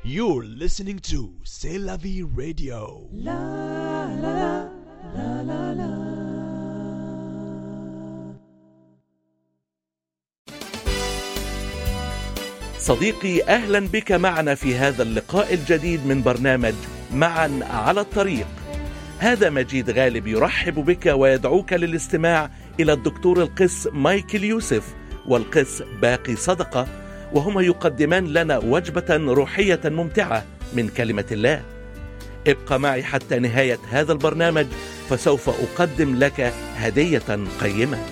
You're listening to C'est la vie radio. صديقي، أهلا بك معنا في هذا اللقاء الجديد من برنامج معا على الطريق. هذا مجيد غالب يرحب بك ويدعوك للاستماع إلى الدكتور القس مايكل يوسف والقس باقي صدقة، وهما يقدمان لنا وجبة روحية ممتعة من كلمة الله. ابقى معي حتى نهاية هذا البرنامج، فسوف أقدم لك هدية قيمة.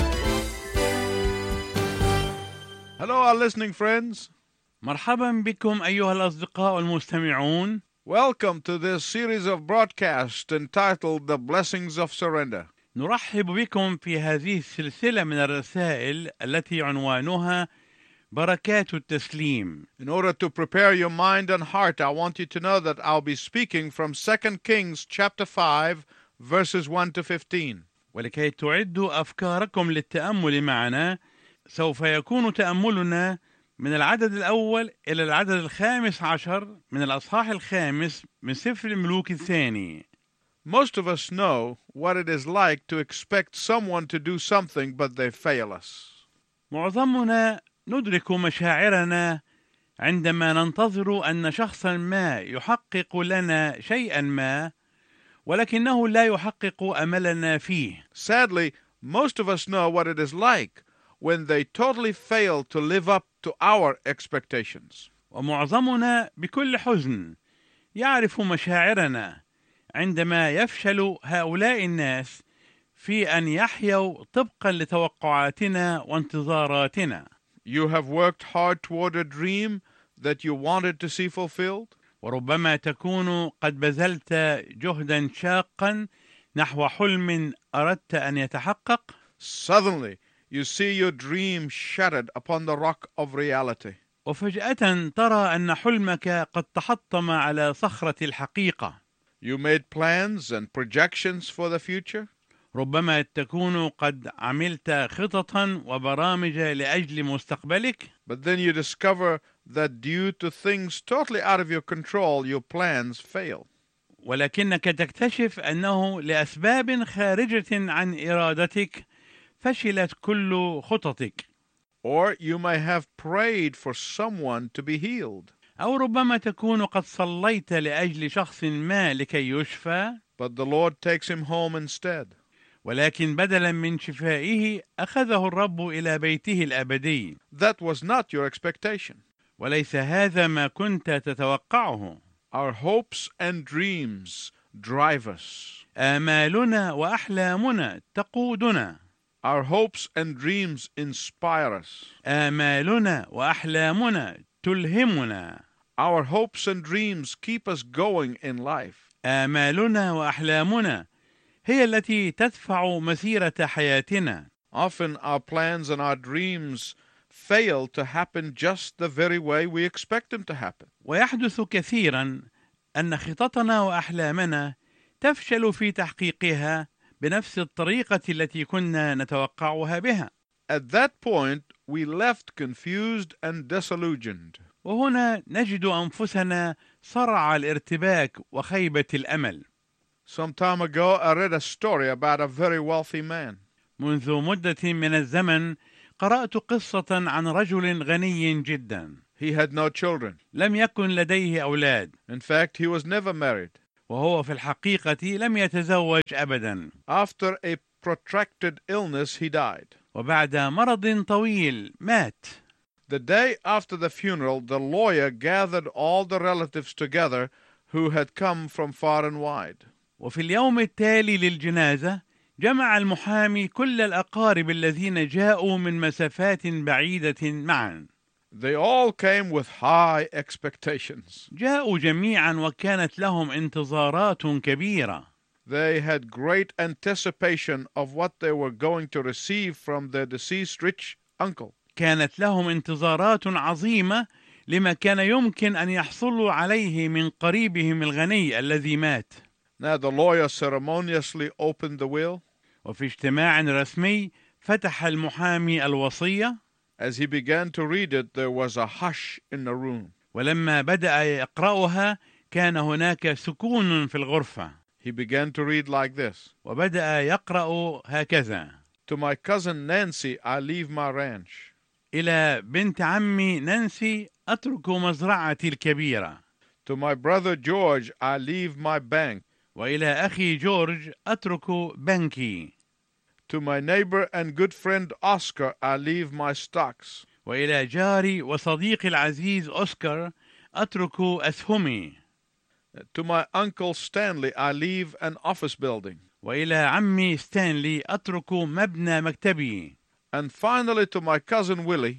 Hello, our listening friends. مرحبا بكم أيها الأصدقاء المستمعون. Welcome to this series of broadcasts entitled The Blessings of Surrender. نرحب بكم في هذه السلسلة من الرسائل التي عنوانها بركات التسليم. In order to prepare your mind and heart, I want you to know that I'll be speaking from 2 Kings chapter 5, verses 1 to 15. ولكي تعدوا أفكاركم للتأمل معنا، سوف يكون تأملنا من العدد الأول إلى العدد 15 من الأصحاح 5 من سفر الملوك الثاني. Most of us know what it is like to expect someone to do something but they fail us. معظمنا ندرك مشاعرنا عندما ننتظر أن شخصا ما يحقق لنا شيئا ما، ولكنه لا يحقق أملنا فيه. Sadly, most of us know what it is like when they totally fail to live up to our expectations. ومعظمنا بكل حزن يعرف مشاعرنا عندما يفشل هؤلاء الناس في أن يحيوا طبقا لتوقعاتنا وانتظاراتنا. You have worked hard toward a dream that you wanted to see fulfilled. وربما تكون قد بذلت جهدا شاقا نحو حلم أردت أن يتحقق. Suddenly, you see your dream shattered upon the rock of reality. وفجأة ترى أن حلمك قد تحطم على صخرة الحقيقة. You made plans and projections for the future. ربما تكون قد عملت خططا وبرامج لأجل مستقبلك. But then you discover that due to things totally out of your control, your plans fail. ولكنك تكتشف أنه لأسباب خارجة عن إرادتك فشلت كل خططك. Or you may have prayed for someone to be healed. أو ربما تكون قد صليت لأجل شخص ما لكي يشفى، But the Lord takes him home instead. ولكن بدلا من شفائه أخذه الرب إلى بيته الأبدي. That was not your expectation. وليس هذا ما كنت تتوقعه. Our hopes and dreams drive us. آمالنا وأحلامنا تقودنا. Our hopes and dreams inspire us. آمالنا وأحلامنا تلهمنا. Our hopes and dreams keep us going in life. آمالنا وأحلامنا هي التي تدفع مسيرة حياتنا. Often our plans and our dreams fail to happen just the very way we expect them to happen. ويحدث كثيرا أن خططنا وأحلامنا تفشل في تحقيقها بنفس الطريقة التي كنا نتوقعها بها. At that point, we left confused and disillusioned. وهنا نجد أنفسنا صرع الارتباك وخيبة الأمل. Some time ago, I read a story about a very wealthy man. منذ مدة من الزمن قرأت قصة عن رجل غني جدا. He had no children. لم يكن لديه أولاد. In fact, he was never married. وهو في الحقيقة لم يتزوج أبدا. After a protracted illness, he died. وبعد مرض طويل مات. The day after the funeral, the lawyer gathered all the relatives together who had come from far and wide. وفي اليوم التالي للجنازة جمع المحامي كل الأقارب الذين جاءوا من مسافات بعيدة معا. They all came with high expectations. جاءوا جميعا وكانت لهم انتظارات كبيرة. They had great anticipation of what they were going to receive from their deceased rich uncle. كانت لهم انتظارات عظيمة لما كان يمكن أن يحصلوا عليه من قريبهم الغني الذي مات. Now the lawyer ceremoniously opened the will. وفي اجتماع رسمي فتح المحامي الوصية. As he began to read it, there was a hush in the room. ولما بدأ يقرأها كان هناك سكون في الغرفة. He began to read like this. وبدأ يقرأ هكذا: To my cousin Nancy, I leave my ranch. إلى بنت عمي نانسي أترك مزرعتي الكبيرة. To my brother George, I leave my bank. وإلى أخي جورج أترك بنكي. To my neighbor and good friend Oscar, I leave my stocks. وإلى جاري وصديقي العزيز أوسكار أترك أسهمي. To my uncle Stanley, I leave an office building. وإلى عمي ستانلي أترك مبنى مكتبي. And finally to my cousin Willie,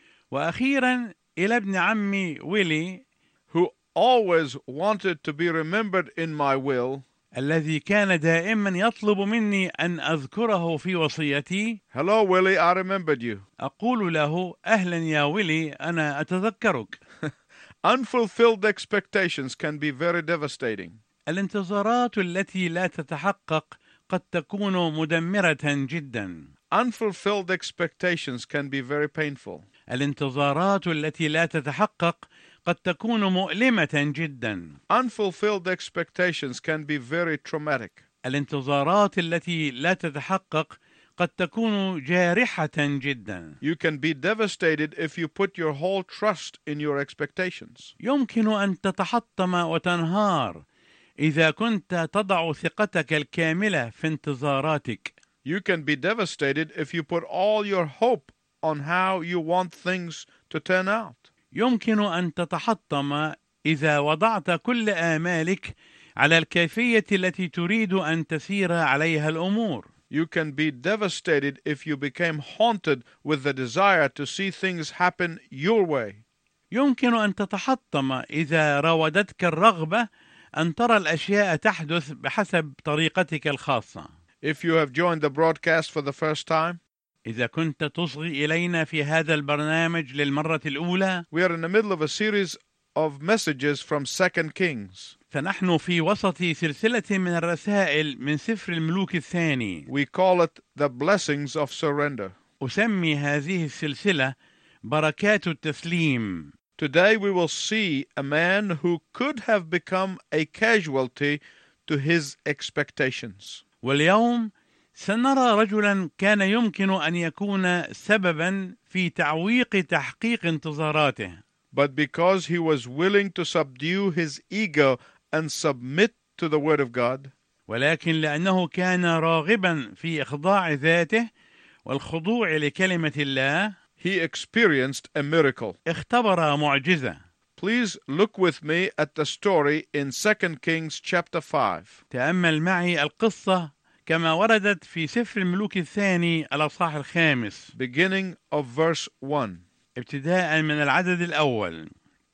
وأخيرا إلى ابن عمي ويلي who always wanted to be remembered in my will. الذي كان دائما يطلب مني أن أذكره في وصيتي. Hello Willie, I remembered you. أقول له: أهلا يا ويلي، أنا أتذكرك. Unfulfilled expectations can be very devastating. الانتظارات التي لا تتحقق قد تكون مدمرة جدا. Unfulfilled expectations can be very painful. الانتظارات التي لا تتحقق قد تكون مؤلمة جدا. Unfulfilled expectations can be very traumatic. الانتظارات التي لا تتحقق قد تكون جارحة جدا. You can be devastated if you put your whole trust in your expectations. يمكن أن تتحطم وتنهار إذا كنت تضع ثقتك الكاملة في انتظاراتك. You can be devastated if you put all your hope on how you want things to turn out. يمكن أن تتحطم إذا وضعت كل آمالك على الكيفية التي تريد أن تسير عليها الأمور. You can be devastated if you became haunted with the desire to see things happen your way. يمكن أن تتحطم إذا راودتك الرغبة أن ترى الأشياء تحدث بحسب طريقتك الخاصة. If you have joined the broadcast for the first time, إذا كنت تصغي إلينا في هذا البرنامج للمرة الأولى، we are in the middle of a series of messages from 2 Kings. فنحن في وسط سلسلة من الرسائل من سفر الملوك الثاني. We call it the blessings of surrender. أسمي هذه السلسلة بركات التسليم. Today we will see a man who could have become a casualty to his expectations. واليوم سنرى رجلا كان يمكن أن يكون سببا في تعويق تحقيق انتظاراته. But because he was willing to subdue his ego and submit to the word of God, ولكن لأنه كان راغبا في إخضاع ذاته والخضوع لكلمة الله، he experienced a miracle. اختبر معجزة. Please look with me at the story in 2 Kings chapter 5. تأمل معي القصة كما وردت في سفر الملوك الثاني الأصحاح الخامس، beginning of verse 1. ابتداء من العدد الأول.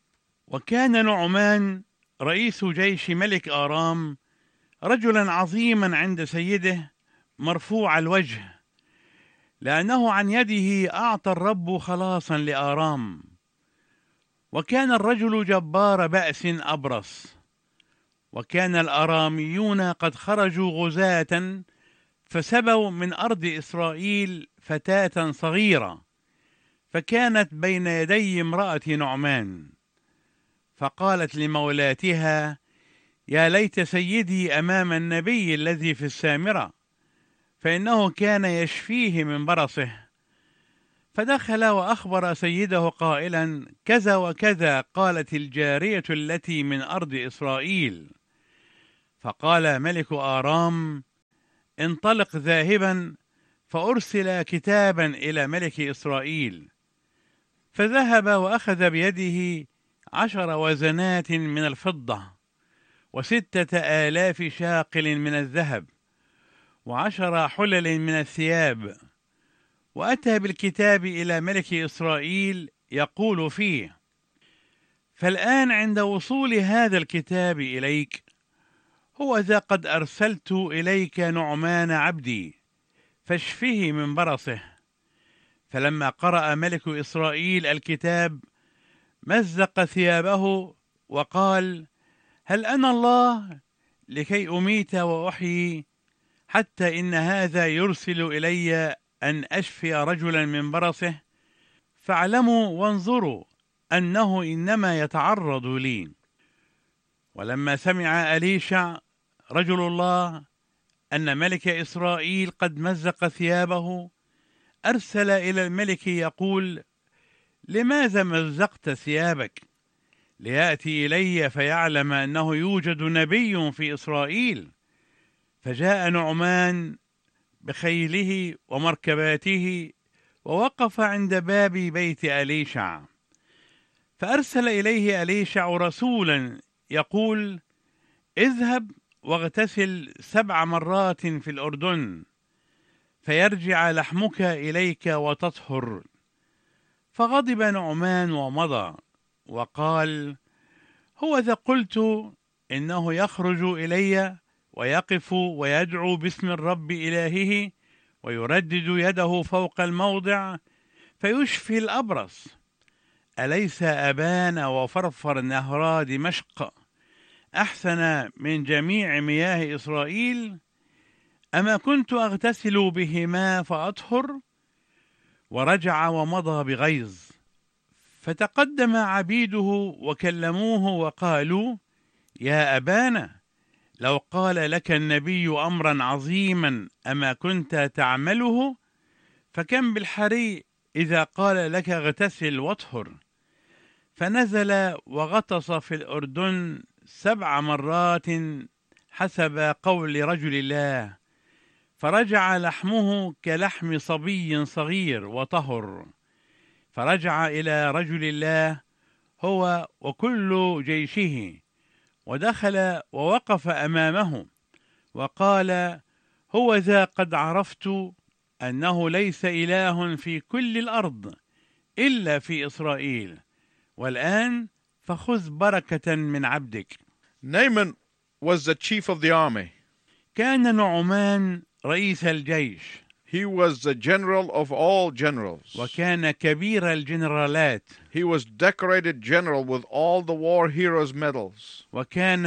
وكان نعمان رئيس جيش ملك آرام رجلا عظيما عند سيده مرفوع الوجه، لأنه عن يده أعطى الرب خلاصا لآرام. وكان الرجل جبار بأس أبرص. وكان الآراميون قد خرجوا غزاة فسبوا من أرض إسرائيل فتاة صغيرة، فكانت بين يدي امرأة نعمان، فقالت لمولاتها: يا ليت سيدي أمام النبي الذي في السامرة، فإنه كان يشفيه من برصه. فدخل وأخبر سيده قائلا: كذا وكذا قالت الجارية التي من أرض إسرائيل. فقال ملك آرام: انطلق ذاهبا فأرسل كتابا إلى ملك إسرائيل. فذهب وأخذ بيده 10 وزنات من الفضة، 6,000 شاقل من الذهب، 10 حلل من الثياب، وأتى بالكتاب إلى ملك إسرائيل يقول فيه: فالآن عند وصول هذا الكتاب إليك، هو ذا قد أرسلت إليك نعمان عبدي، فاشفه من برصه. فلما قرأ ملك إسرائيل الكتاب مزق ثيابه وقال: هل أنا الله لكي أميت وأحيي؟ حتى إن هذا يرسل إلي أن أشفي رجلا من برصه؟ فاعلموا وانظروا أنه إنما يتعرض لي. ولما سمع أليشع رجل الله أن ملك إسرائيل قد مزق ثيابه، أرسل إلى الملك يقول: لماذا مزقت ثيابك؟ ليأتي إلي فيعلم أنه يوجد نبي في إسرائيل. فجاء نعمان بخيله ومركباته ووقف عند باب بيت أليشع، فأرسل إليه أليشع رسولا يقول: اذهب واغتسل 7 مرات في الأردن فيرجع لحمك إليك وتطهر. فغضب نعمان ومضى وقال: هوذا قلت إنه يخرج إلي ويقف ويدعو باسم الرب إلهه ويردد يده فوق الموضع فيشفي الأبرص. أليس أبان وفرفر نهرا دمشق أحسن من جميع مياه إسرائيل؟ أما كنت أغتسل بهما فأطهر؟ ورجع ومضى بغيظ. فتقدم عبيده وكلموه وقالوا: يا أبانا، لو قال لك النبي أمرا عظيما أما كنت تعمله؟ فكم بالحري إذا قال لك اغتسل واطهر. فنزل وغطس في الأردن 7 مرات حسب قول رجل الله، فرجع لحمه كلحم صبي صغير وطهر. فرجع إلى رجل الله هو وكل جيشه، ودخل ووقف أمامه وقال: هوذا قد عرفت أنه ليس إله في كل الأرض إلا في إسرائيل، والآن فخذ بركة من عبدك. Naaman was the chief of the army. كان نعمان رئيس الجيش، He was the general of all generals. وكان كبير الجنرالات، He was decorated general with all the war heroes medals. وكان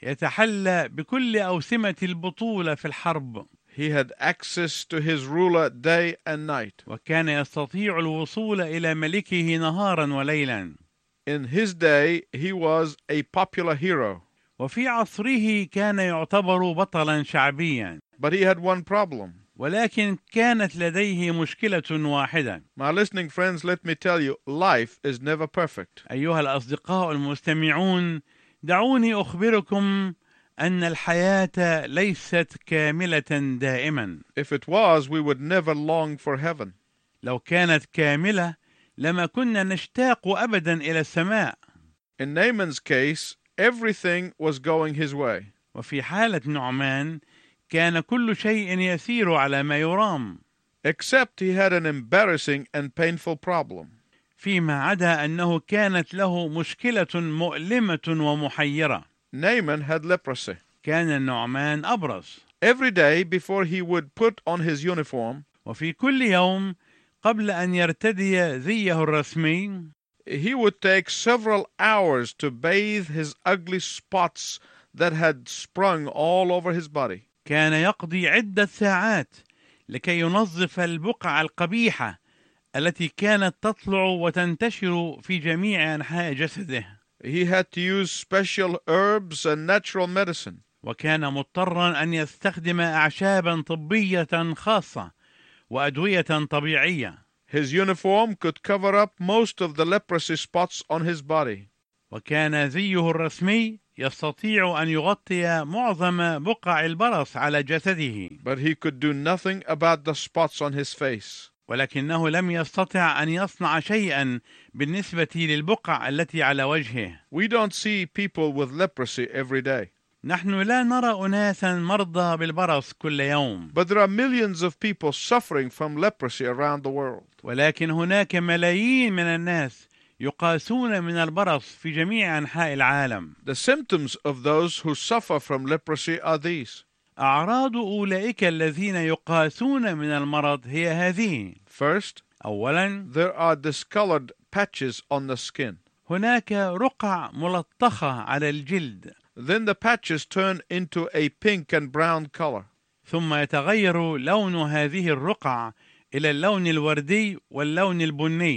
يتحلى بكل أوسمة البطولة في الحرب. He had access to his ruler day and night. وكان يستطيع الوصول إلى ملكه نهارا وليلا. In his day, he was a popular hero. وفي عصره كان يعتبر بطلا شعبيا. But he had one problem. ولكن كانت لديه مشكلة واحدة. My listening friends, let me tell you, life is never perfect. أيها الأصدقاء المستمعون، دعوني أخبركم أن الحياة ليست كاملة دائما. If it was, we would never long for heaven. لو كانت كاملة لما كنا نشتاق أبدا إلى السماء. In Naaman's case, everything was going his way. وفي حالة نعمان كان كل شيء يسير على ما يرام، Except he had an embarrassing and painful problem. فيما عدا أنه كانت له مشكلة مؤلمة ومحيرة. Naaman had leprosy. كان النعمان أبرص. Every day before he would put on his uniform, وفي كل يوم قبل أن يرتدي زيه الرسمي he would take several hours to bathe his ugly spots that had sprung all over his body. كان يقضي عدة ساعات لكي ينظف البقع القبيحة التي كانت تطلع وتنتشر في جميع أنحاء جسده. He had to use special herbs and natural medicine. وكان مضطرا أن يستخدم أعشابا طبية خاصة وأدوية طبيعية. His uniform could cover up most of the leprosy spots on his body. وكان زيه الرسمي يستطيع أن يغطي معظم بقع البرص على جسده. But he could do nothing about the spots on his face. ولكنه لم يستطع أن يصنع شيئا بالنسبة للبقع التي على وجهه. We don't see people with leprosy every day. نحن لا نرى أناسا مرضى بالبرص كل يوم. But there are millions of people suffering from leprosy around the world. ولكن هناك ملايين من الناس يقاسون من البرص في جميع أنحاء العالم. The symptoms of those who suffer from leprosy are these. أعراض أولئك الذين يقاسون من المرض هي هذه. First, أولا، there are discolored patches on the skin. هناك رقع ملطخة على الجلد. Then the patches turn into a pink and brown color. ثم يتغير لون هذه الرقع إلى اللون الوردي واللون البني.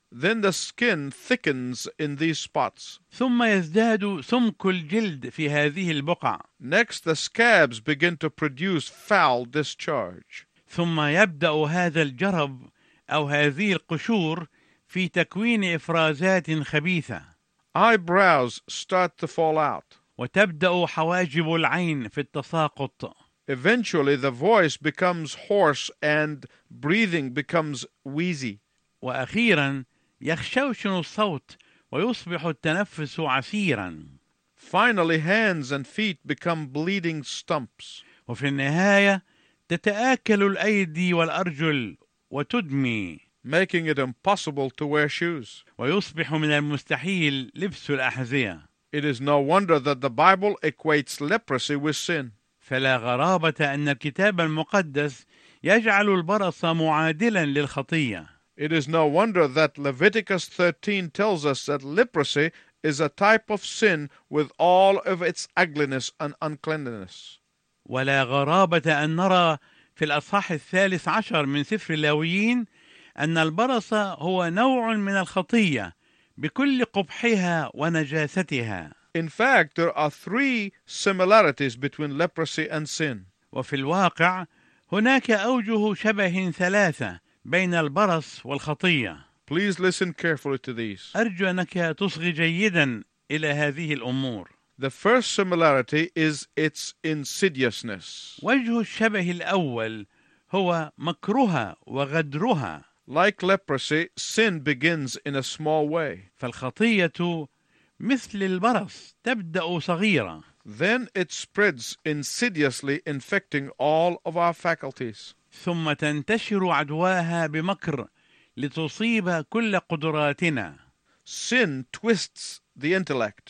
Then the skin thickens in these spots. ثم يزداد سمك الجلد في هذه البقع. Next, the scabs begin to produce foul discharge. ثم يبدأ هذا الجرب أو هذه القشور في تكوين إفرازات خبيثة. Eyebrows start to fall out. وتبدأ حواجب العين في التساقط. Eventually, the voice becomes hoarse and breathing becomes wheezy. وأخيرا يخشوشن الصوت ويصبح التنفس عسيرا. Finally, hands and feet become bleeding stumps. وفي النهاية تتآكل الأيدي والأرجل وتدمي. Making it impossible to wear shoes. ويصبح من المستحيل لبس الأحذية. It is no wonder that the Bible equates leprosy with sin. فلا غرابة أن الكتاب المقدس يجعل البرص معادلا للخطية. It is no wonder that Leviticus 13 tells us that leprosy is a type of sin with all of its ugliness and uncleanliness. ولا غرابة أن نرى في الأصحاح 13 من سفر اللاويين أن البرص هو نوع من الخطية بكل قبحها ونجاستها. In fact, there are 3 similarities between leprosy and sin. وفي الواقع هناك أوجه شبه 3 بين البرص والخطية. Please listen carefully to these. أرجو أنك تصغي جيدا إلى هذه الأمور. The first similarity is its insidiousness. وجه الشبه الأول هو مكرها وغدرها. Like leprosy, sin begins in a small way. فالخطية مثل البرص تبدأ صغيرة. Then it spreads insidiously, infecting all of our faculties. ثم تنتشر عدواها بمكر لتصيب كل قدراتنا. Sin twists the intellect.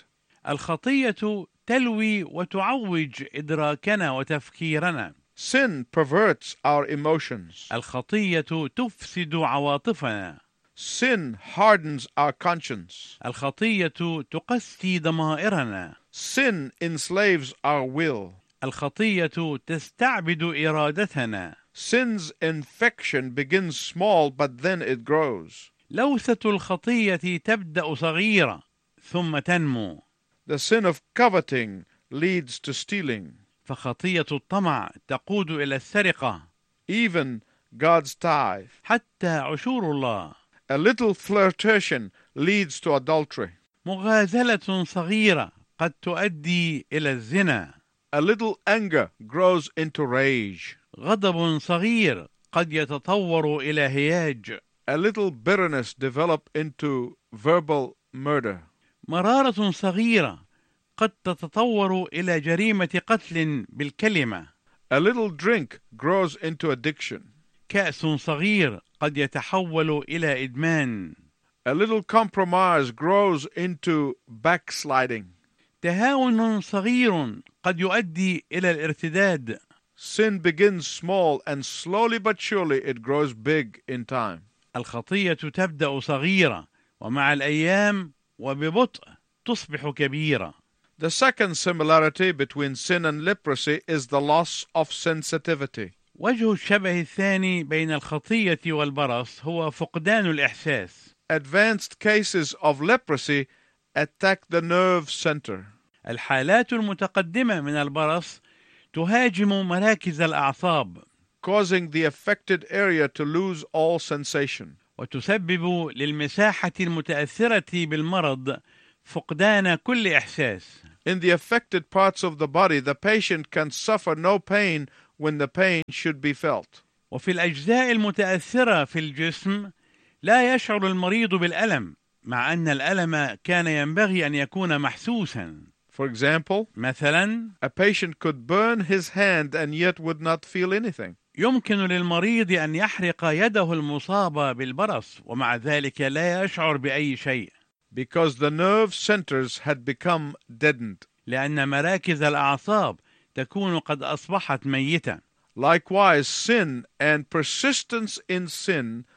الخطية تلوي وتعوج إدراكنا وتفكيرنا. Sin perverts our emotions. الخطية تفسد عواطفنا. Sin hardens our conscience. الخطية تقسي ضمائرنا. Sin enslaves our will. الخطية تستعبد إرادتنا. Sin's infection begins small, but then it grows. لوثة الخطية تبدأ صغيرة ثم تنمو. The sin of coveting leads to stealing. فخطية الطمع تقود إلى السرقة. Even God's tithe. حتى عشور الله. A little flirtation leads to adultery. مغازلة صغيرة قد تؤدي إلى الزنا. A little anger grows into rage. غضب صغير قد يتطور إلى هياج. A little bitterness develops into verbal murder. مرارة صغيرة قد تتطور إلى جريمة قتل بالكلمة. A little drink grows into addiction. كأس صغير قد يتحول إلى إدمان. A little compromise grows into backsliding. تهاون صغير قد يؤدي إلى الارتداد. Sin begins small and slowly but surely it grows big in time. الخطية تبدأ صغيرة ومع الأيام وببطء تصبح كبيرة. The second similarity between sin and leprosy is the loss of sensitivity. وجه الشبه الثاني بين الخطية والبرص هو فقدان الإحساس. Advanced cases of leprosy attack the nerve center. الحالات المتقدمة من البرص تهاجم مراكز الأعصاب. Causing the affected area to lose all sensation. وتسبب للمساحة المتأثرة بالمرض فقدان كل إحساس. In the affected parts of the body, the patient can suffer no pain when the pain should be felt. وفي الأجزاء المتأثرة في الجسم لا يشعر المريض بالألم مع أن الألم كان ينبغي أن يكون محسوسا. For example, مثلا a patient could burn his hand and yet would not feel anything. يمكن للمريض أن يحرق يده المصابة بالبرص ومع ذلك لا يشعر بأي شيء. Because the nerve centers had become deadened. لأن مراكز الأعصاب تكون قد أصبحت ميتة. Likewise, sin and persistence in sin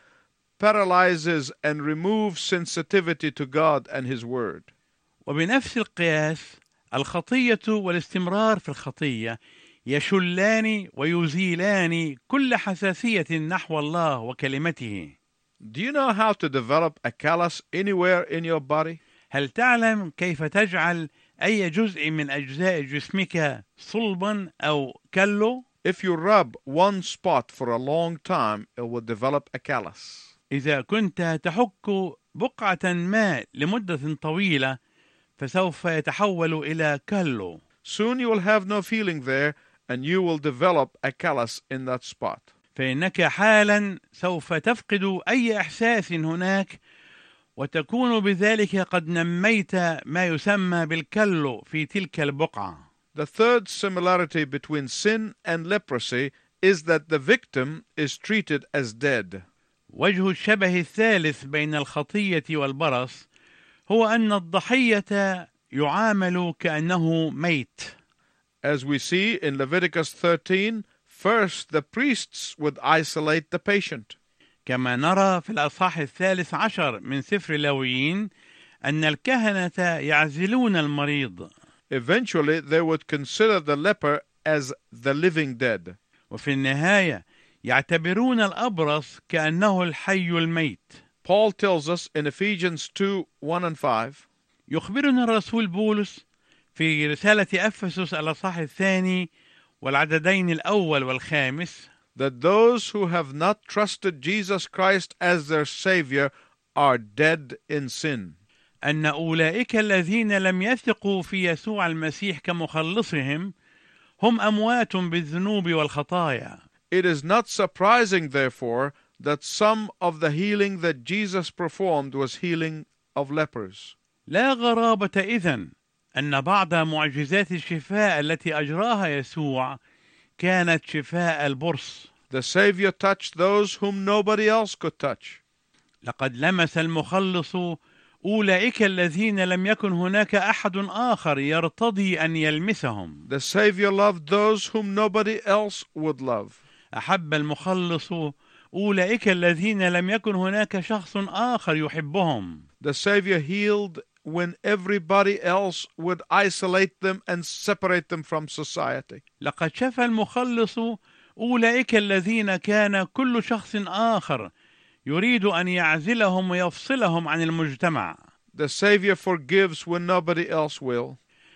paralyzes and removes sensitivity to God and His Word. وبنفس القياس الخطية والاستمرار في الخطية يشلان ويزيلان كل حساسية نحو الله وكلمته. Do you know how to develop a callus anywhere in your body? هل تعلم كيف تجعل أي جزء من أجزاء جسمك صلبا أو كلو؟ If you rub one spot for a long time, it will develop a callus. إذا كنت تحك بقعة ما لمدة طويلة فسوف يتحول إلى كلو. Soon you will have no feeling there, and you will develop a callus in that spot. فإنك حالا سوف تفقد أي إحساس هناك وتكون بذلك قد نميت ما يسمى بالكلو في تلك البقعة. The third similarity between sin and leprosy is that the victim is treated as dead. وجه الشبه الثالث بين الخطية والبرص هو أن الضحية يعامل كأنه ميت. As we see in Leviticus 13, first the priests would isolate the patient. كما نرى في الأصحاح 13 من سفر لاويين أن الكهنة يعزلون المريض. Eventually, they would consider the leper as the living dead. وفي النهاية يعتبرون الأبرص كأنه الحي الميت. Paul tells us in Ephesians 2:1-5, يخبرنا الرسول بولس في رسالة أفسس الأصحاح 2 والعددين الأول والخامس that those who have not trusted Jesus Christ as their Savior are dead in sin. أن أولئك الذين لم يثقوا في يسوع المسيح كمخلصهم هم أموات بالذنوب والخطايا. It is not surprising, therefore, that some of the healing that Jesus performed was healing of lepers. لا غرابة إذن أن بعض معجزات الشفاء التي أجراها يسوع كانت شفاء البرص. The Savior touched those whom nobody else could touch. لقد لمس المخلص أولئك الذين لم يكن هناك أحد آخر يرتضي أن يلمسهم. The Savior loved those whom nobody else would love. أحب المخلص أولئك الذين لم يكن هناك شخص آخر يحبهم. The Savior healed when everybody else would isolate them and separate them from society. لقد شفى المخلص أولئك الذين كان كل شخص آخر يريد أن يعزلهم ويفصلهم عن المجتمع. The Savior forgives when nobody else will.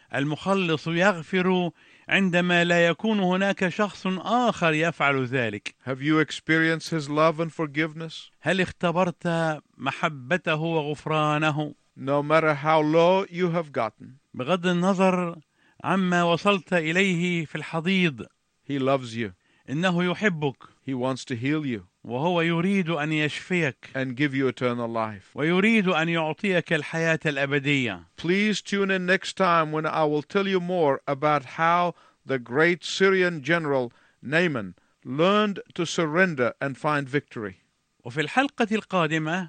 المخلص يغفر عندما لا يكون هناك شخص آخر يفعل ذلك. Have you experienced His love and forgiveness? هل اختبرت محبته وغفرانه؟ No matter how low you have gotten, بغض النظر عما وصلت إليه في الحضيض، He loves you. إنه يحبك He wants to heal you وهو يريد أن يشفيك and give you eternal life. ويريد أن يعطيك الحياة الأبدية. Please tune in next time when I will tell you more about how the great Syrian general Naaman learned to surrender and find victory. وفي الحلقة القادمة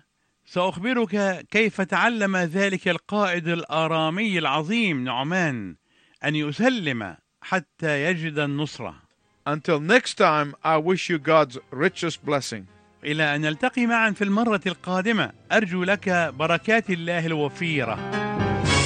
سأخبرك كيف تعلم ذلك القائد الآرامي العظيم نعمان أن يسلم حتى يجد النصرة. Until next time, I wish you God's richest blessing. إلى أن نلتقي معا في المرة القادمة، أرجو لك بركات الله الوفيرة.